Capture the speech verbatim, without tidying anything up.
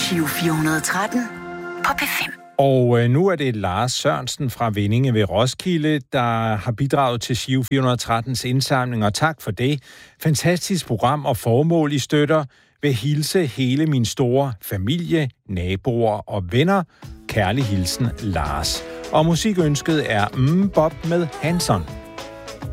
Giro fire tretten på P fem. Og øh, nu er det Lars Sørensen fra Vindinge ved Roskilde, der har bidraget til Giro fire trettens indsamling, og tak for det. Fantastisk program og formål, I støtter. Vil hilse hele min store familie, naboer og venner. Kærlig hilsen, Lars. Og musikønsket er mm, Bob med Hanson.